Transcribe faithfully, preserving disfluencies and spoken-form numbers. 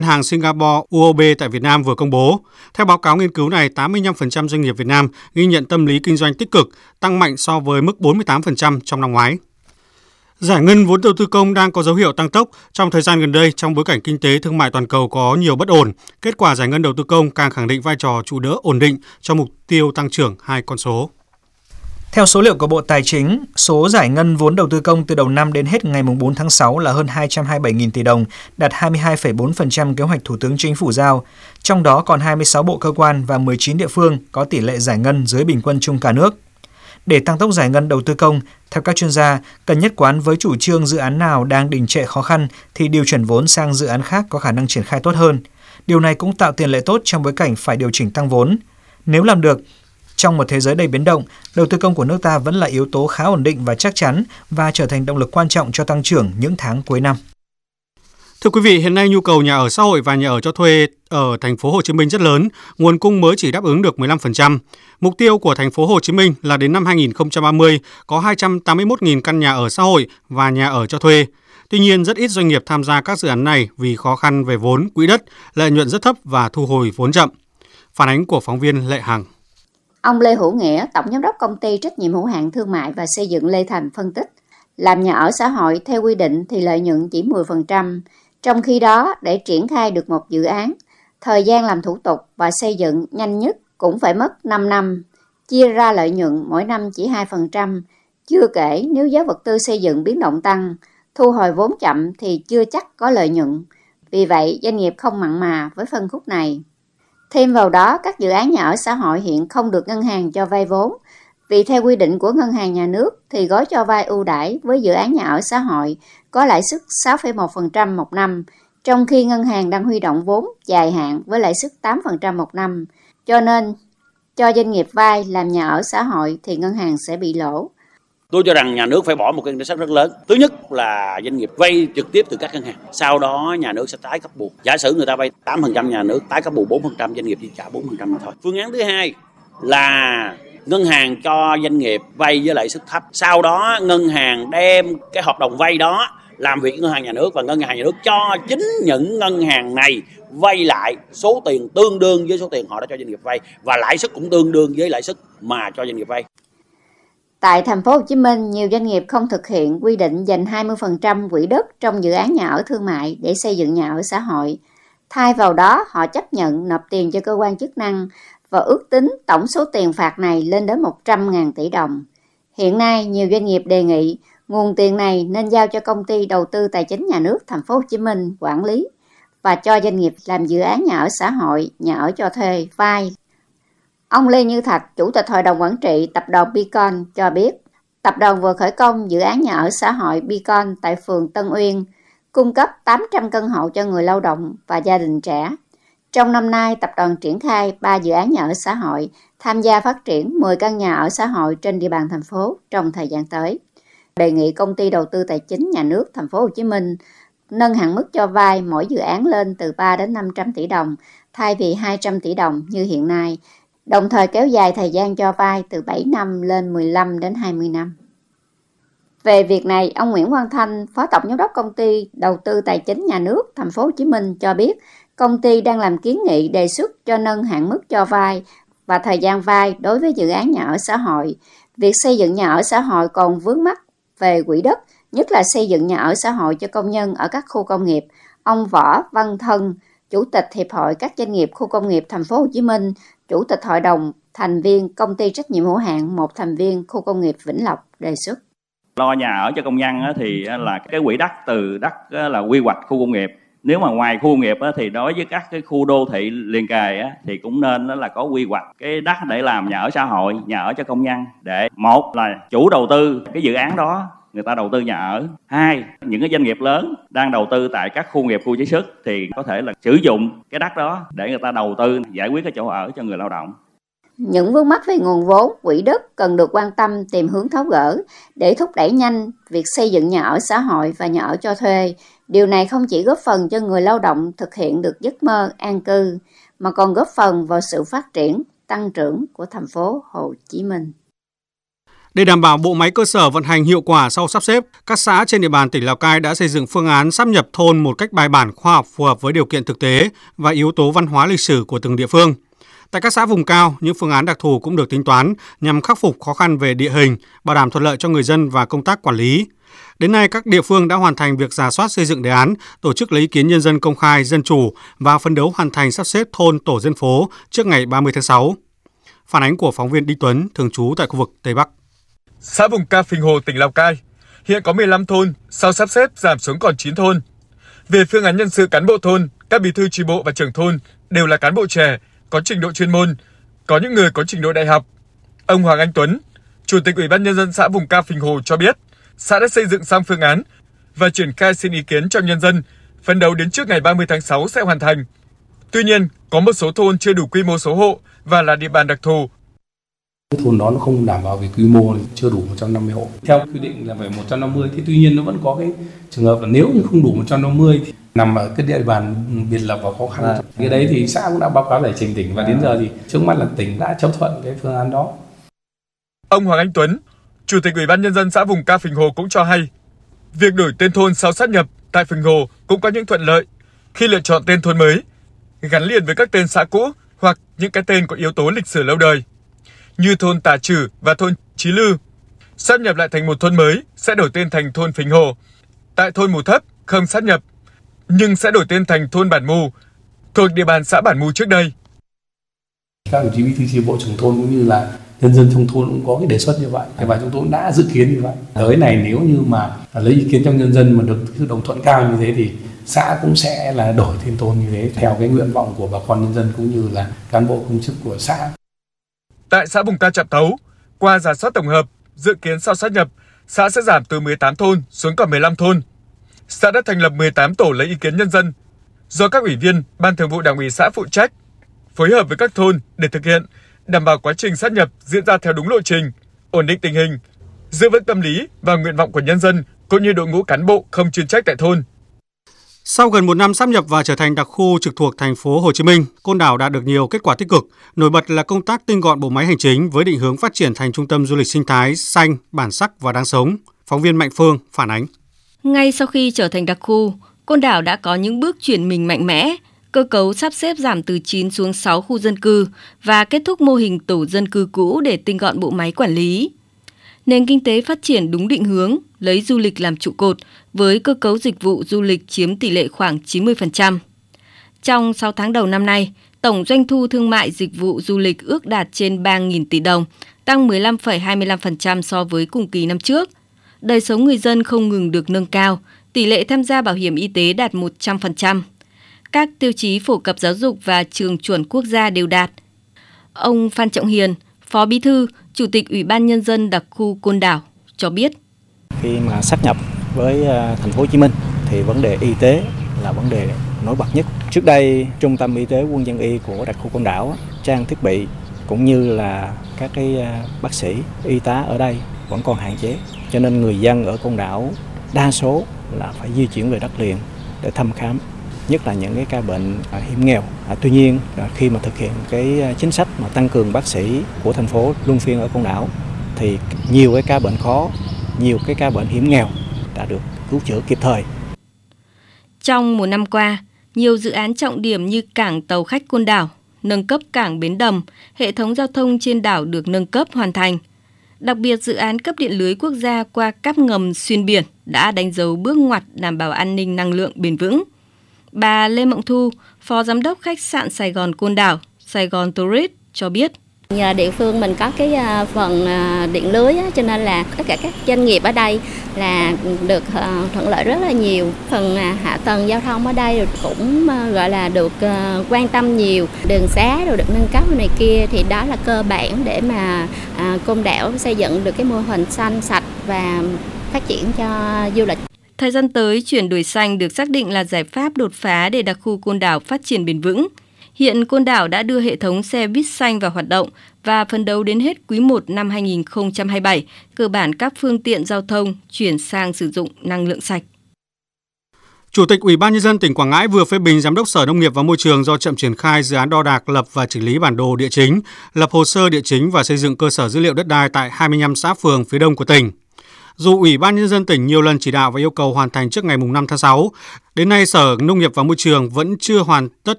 Ngân hàng Singapore U O B tại Việt Nam vừa công bố. Theo báo cáo nghiên cứu này, tám mươi lăm phần trăm doanh nghiệp Việt Nam ghi nhận tâm lý kinh doanh tích cực, tăng mạnh so với mức bốn mươi tám phần trăm trong năm ngoái. Giải ngân vốn đầu tư công đang có dấu hiệu tăng tốc trong thời gian gần đây trong bối cảnh kinh tế thương mại toàn cầu có nhiều bất ổn. Kết quả giải ngân đầu tư công càng khẳng định vai trò trụ đỡ ổn định cho mục tiêu tăng trưởng hai con số. Theo số liệu của Bộ Tài chính, số giải ngân vốn đầu tư công từ đầu năm đến hết ngày bốn tháng sáu là hơn hai trăm hai mươi bảy nghìn tỷ đồng, đạt hai mươi hai phẩy bốn phần trăm kế hoạch Thủ tướng Chính phủ giao. Trong đó còn hai mươi sáu bộ cơ quan và mười chín địa phương có tỷ lệ giải ngân dưới bình quân chung cả nước. Để tăng tốc giải ngân đầu tư công, theo các chuyên gia, cần nhất quán với chủ trương dự án nào đang đình trệ khó khăn thì điều chuyển vốn sang dự án khác có khả năng triển khai tốt hơn. Điều này cũng tạo tiền lệ tốt trong bối cảnh phải điều chỉnh tăng vốn. Nếu làm được, trong một thế giới đầy biến động, đầu tư công của nước ta vẫn là yếu tố khá ổn định và chắc chắn và trở thành động lực quan trọng cho tăng trưởng những tháng cuối năm. Thưa quý vị, hiện nay nhu cầu nhà ở xã hội và nhà ở cho thuê ở thành phố Hồ Chí Minh rất lớn, nguồn cung mới chỉ đáp ứng được mười lăm phần trăm. Mục tiêu của thành phố Hồ Chí Minh là đến năm hai nghìn không trăm ba mươi có hai trăm tám mươi mốt nghìn căn nhà ở xã hội và nhà ở cho thuê. Tuy nhiên, rất ít doanh nghiệp tham gia các dự án này vì khó khăn về vốn, quỹ đất, lợi nhuận rất thấp và thu hồi vốn chậm. Phản ánh của phóng viên Lệ Hằng. Ông Lê Hữu Nghĩa, Tổng Giám đốc Công ty Trách nhiệm hữu hạn Thương mại và Xây dựng Lê Thành phân tích, làm nhà ở xã hội theo quy định thì lợi nhuận chỉ mười phần trăm. Trong khi đó, để triển khai được một dự án, thời gian làm thủ tục và xây dựng nhanh nhất cũng phải mất năm năm. Chia ra lợi nhuận mỗi năm chỉ hai phần trăm. Chưa kể nếu giá vật tư xây dựng biến động tăng, thu hồi vốn chậm thì chưa chắc có lợi nhuận. Vì vậy, doanh nghiệp không mặn mà với phân khúc này. Thêm vào đó, các dự án nhà ở xã hội hiện không được ngân hàng cho vay vốn. Vì theo quy định của Ngân hàng Nhà nước thì gói cho vay ưu đãi với dự án nhà ở xã hội có lãi suất sáu phẩy một phần trăm một năm, trong khi ngân hàng đang huy động vốn dài hạn với lãi suất tám phần trăm một năm. Cho nên, cho doanh nghiệp vay làm nhà ở xã hội thì ngân hàng sẽ bị lỗ. Tôi cho rằng nhà nước phải bỏ một cái chính sách rất lớn. Thứ nhất là doanh nghiệp vay trực tiếp từ các ngân hàng. Sau đó nhà nước sẽ tái cấp bù. Giả sử người ta vay tám phần trăm, nhà nước tái cấp bù bốn phần trăm, doanh nghiệp chỉ trả bốn phần trăm mà thôi. Phương án thứ hai là ngân hàng cho doanh nghiệp vay với lãi suất thấp. Sau đó ngân hàng đem cái hợp đồng vay đó làm việc với ngân hàng nhà nước và ngân hàng nhà nước cho chính những ngân hàng này vay lại số tiền tương đương với số tiền họ đã cho doanh nghiệp vay và lãi suất cũng tương đương với lãi suất mà cho doanh nghiệp vay. Tại thành phố Hồ Chí Minh, nhiều doanh nghiệp không thực hiện quy định dành hai mươi phần trăm quỹ đất trong dự án nhà ở thương mại để xây dựng nhà ở xã hội. Thay vào đó, họ chấp nhận nộp tiền cho cơ quan chức năng và ước tính tổng số tiền phạt này lên đến một trăm nghìn tỷ đồng. Hiện nay, nhiều doanh nghiệp đề nghị nguồn tiền này nên giao cho Công ty Đầu tư Tài chính Nhà nước Thành phố Hồ Chí Minh quản lý và cho doanh nghiệp làm dự án nhà ở xã hội, nhà ở cho thuê, vay. Ông Lê Như Thạch, Chủ tịch Hội đồng Quản trị Tập đoàn Beacon cho biết, tập đoàn vừa khởi công dự án nhà ở xã hội Beacon tại phường Tân Uyên, cung cấp tám trăm căn hộ cho người lao động và gia đình trẻ. Trong năm nay, tập đoàn triển khai ba dự án nhà ở xã hội, tham gia phát triển mười căn nhà ở xã hội trên địa bàn thành phố trong thời gian tới. Đề nghị Công ty Đầu tư Tài chính Nhà nước Thành phố Hồ Chí Minh nâng hạn mức cho vay mỗi dự án lên từ ba đến năm trăm tỷ đồng thay vì hai trăm tỷ đồng như hiện nay, đồng thời kéo dài thời gian cho vay từ bảy năm lên mười lăm đến hai mươi năm. Về việc này, ông Nguyễn Quang Thanh, Phó Tổng Giám đốc Công ty Đầu tư Tài chính Nhà nước Thành phố Hồ Chí Minh cho biết, công ty đang làm kiến nghị đề xuất cho nâng hạn mức cho vay và thời gian vay đối với dự án nhà ở xã hội. Việc xây dựng nhà ở xã hội còn vướng mắc về quỹ đất, nhất là xây dựng nhà ở xã hội cho công nhân ở các khu công nghiệp. Ông Võ Văn Thân, Chủ tịch Hiệp hội các doanh nghiệp khu công nghiệp Thành phố Hồ Chí Minh, Chủ tịch Hội đồng thành viên Công ty Trách nhiệm hữu hạn một thành viên khu công nghiệp Vĩnh Lộc đề xuất. Lo nhà ở cho công nhân thì là cái quỹ đất từ đất là quy hoạch khu công nghiệp. Nếu mà ngoài khu công nghiệp thì đối với các cái khu đô thị liền kề thì cũng nên là có quy hoạch cái đất để làm nhà ở xã hội, nhà ở cho công nhân, để một là chủ đầu tư cái dự án đó người ta đầu tư nhà ở. Hai, những cái doanh nghiệp lớn đang đầu tư tại các khu nghiệp, khu chế xuất thì có thể là sử dụng cái đất đó để người ta đầu tư giải quyết cái chỗ ở cho người lao động. Những vướng mắc về nguồn vốn, quỹ đất cần được quan tâm tìm hướng tháo gỡ để thúc đẩy nhanh việc xây dựng nhà ở xã hội và nhà ở cho thuê. Điều này không chỉ góp phần cho người lao động thực hiện được giấc mơ an cư, mà còn góp phần vào sự phát triển, tăng trưởng của thành phố Hồ Chí Minh. Để đảm bảo bộ máy cơ sở vận hành hiệu quả sau sắp xếp, các xã trên địa bàn tỉnh Lào Cai đã xây dựng phương án sáp nhập thôn một cách bài bản, khoa học, phù hợp với điều kiện thực tế và yếu tố văn hóa lịch sử của từng địa phương. Tại các xã vùng cao, những phương án đặc thù cũng được tính toán nhằm khắc phục khó khăn về địa hình, bảo đảm thuận lợi cho người dân và công tác quản lý. Đến nay, các địa phương đã hoàn thành việc rà soát xây dựng đề án, tổ chức lấy ý kiến nhân dân công khai, dân chủ và phấn đấu hoàn thành sắp xếp thôn tổ dân phố trước ngày ba mươi tháng sáu. Phản ánh của phóng viên Đinh Tuấn, thường trú tại khu vực Tây Bắc. Xã vùng cao Phình Hồ, tỉnh Lào Cai hiện có mười lăm thôn, sau sắp xếp giảm xuống còn chín thôn. Về phương án nhân sự cán bộ thôn, các bí thư chi bộ và trưởng thôn đều là cán bộ trẻ, có trình độ chuyên môn, có những người có trình độ đại học. Ông Hoàng Anh Tuấn, Chủ tịch Ủy ban Nhân dân xã vùng cao Phình Hồ cho biết, xã đã xây dựng xong phương án và triển khai xin ý kiến trong nhân dân, phấn đấu đến trước ngày ba mươi tháng sáu sẽ hoàn thành. Tuy nhiên, có một số thôn chưa đủ quy mô số hộ và là địa bàn đặc thù. Thôn đó nó không đảm bảo về quy mô, chưa đủ một trăm năm mươi hộ. Theo quy định là phải một trăm năm mươi, thì tuy nhiên nó vẫn có cái trường hợp là nếu như không đủ một trăm năm mươi thì nằm ở cái địa bàn biệt lập và khó khăn. À, cái đấy thì xã cũng đã báo cáo giải trình tỉnh và đến giờ thì trước mắt là tỉnh đã chấp thuận cái phương án đó. Ông Hoàng Anh Tuấn, Chủ tịch Ủy ban Nhân dân xã vùng cao Phình Hồ cũng cho hay, việc đổi tên thôn sau sát nhập tại Phình Hồ cũng có những thuận lợi khi lựa chọn tên thôn mới, gắn liền với các tên xã cũ hoặc những cái tên có yếu tố lịch sử lâu đời, như thôn Tà Trử và thôn Chí Lư. Sát nhập lại thành một thôn mới sẽ đổi tên thành thôn Phình Hồ. Tại thôn Mù Thấp không sát nhập, nhưng sẽ đổi tên thành thôn Bản Mù, thuộc địa bàn xã Bản Mù trước đây. Các đồng chí bí thư chi bộ trưởng thôn cũng như là nhân dân trong thôn cũng có cái đề xuất như vậy và chúng tôi đã dự kiến như vậy. Tới này nếu như mà lấy ý kiến trong nhân dân mà được sự đồng thuận cao như thế thì xã cũng sẽ là đổi tên thôn như thế theo cái nguyện vọng của bà con nhân dân cũng như là cán bộ công chức của xã. Tại xã vùng cao Trạm Tấu, qua rà soát tổng hợp, dự kiến sau sát nhập, xã sẽ giảm từ mười tám thôn xuống còn mười lăm thôn. Xã đã thành lập mười tám tổ lấy ý kiến nhân dân, do các ủy viên, ban thường vụ đảng ủy xã phụ trách, phối hợp với các thôn để thực hiện, đảm bảo quá trình sát nhập diễn ra theo đúng lộ trình, ổn định tình hình, giữ vững tâm lý và nguyện vọng của nhân dân cũng như đội ngũ cán bộ không chuyên trách tại thôn. Sau gần một năm sáp nhập và trở thành đặc khu trực thuộc thành phố Hồ Chí Minh, Côn Đảo đạt được nhiều kết quả tích cực. Nổi bật là công tác tinh gọn bộ máy hành chính với định hướng phát triển thành trung tâm du lịch sinh thái, xanh, bản sắc và đáng sống. Phóng viên Mạnh Phương phản ánh. Ngay sau khi trở thành đặc khu, Côn Đảo đã có những bước chuyển mình mạnh mẽ. Cơ cấu sắp xếp giảm từ chín xuống sáu khu dân cư và kết thúc mô hình tổ dân cư cũ để tinh gọn bộ máy quản lý. Nền kinh tế phát triển đúng định hướng, lấy du lịch làm trụ cột, với cơ cấu dịch vụ du lịch chiếm tỷ lệ khoảng chín mươi phần trăm. Trong sáu tháng đầu năm nay, tổng doanh thu thương mại dịch vụ du lịch ước đạt trên ba nghìn tỷ đồng, tăng mười lăm phẩy hai mươi lăm phần trăm so với cùng kỳ năm trước. Đời sống người dân không ngừng được nâng cao, tỷ lệ tham gia bảo hiểm y tế đạt một trăm phần trăm. Các tiêu chí phổ cập giáo dục và trường chuẩn quốc gia đều đạt. Ông Phan Trọng Hiền, Phó Bí thư, Chủ tịch Ủy ban Nhân dân đặc khu Côn Đảo cho biết. Khi mà sáp nhập với thành phố Hồ Chí Minh thì vấn đề y tế là vấn đề nổi bật nhất. Trước đây, Trung tâm Y tế Quân dân y của đặc khu Côn Đảo, trang thiết bị cũng như là các cái bác sĩ, y tá ở đây vẫn còn hạn chế. Cho nên người dân ở Côn Đảo đa số là phải di chuyển về đất liền để thăm khám, nhất là những cái ca bệnh hiểm nghèo. À, tuy nhiên khi mà thực hiện cái chính sách mà tăng cường bác sĩ của thành phố luân phiên ở Côn Đảo thì nhiều cái ca bệnh khó, nhiều cái ca bệnh hiểm nghèo đã được cứu chữa kịp thời. Trong một năm qua, nhiều dự án trọng điểm như cảng tàu khách Côn Đảo, nâng cấp cảng Bến Đầm, hệ thống giao thông trên đảo được nâng cấp hoàn thành. Đặc biệt, dự án cấp điện lưới quốc gia qua cáp ngầm xuyên biển đã đánh dấu bước ngoặt đảm bảo an ninh năng lượng bền vững. Bà Lê Mộng Thu, Phó Giám đốc khách sạn Sài Gòn Côn Đảo, Sài Gòn Tourist cho biết. Nhờ địa phương mình có cái phần điện lưới cho nên là tất cả các doanh nghiệp ở đây là được thuận lợi rất là nhiều. Phần hạ tầng giao thông ở đây cũng gọi là được quan tâm nhiều. Đường xá rồi được nâng cấp này kia thì đó là cơ bản để mà Côn Đảo xây dựng được cái mô hình xanh sạch và phát triển cho du lịch. Thời gian tới, chuyển đổi xanh được xác định là giải pháp đột phá để đặc khu Côn Đảo phát triển bền vững. Hiện Côn Đảo đã đưa hệ thống xe buýt xanh vào hoạt động và phấn đấu đến hết quý một năm hai nghìn không trăm hai mươi bảy, cơ bản các phương tiện giao thông chuyển sang sử dụng năng lượng sạch. Chủ tịch Ủy ban Nhân dân tỉnh Quảng Ngãi vừa phê bình Giám đốc Sở Nông nghiệp và Môi trường do chậm triển khai dự án đo đạc, lập và chỉnh lý bản đồ địa chính, lập hồ sơ địa chính và xây dựng cơ sở dữ liệu đất đai tại hai mươi lăm xã phường phía đông của tỉnh. Dù Ủy ban Nhân dân tỉnh nhiều lần chỉ đạo và yêu cầu hoàn thành trước ngày năm tháng sáu, đến nay Sở Nông nghiệp và Môi trường vẫn chưa hoàn tất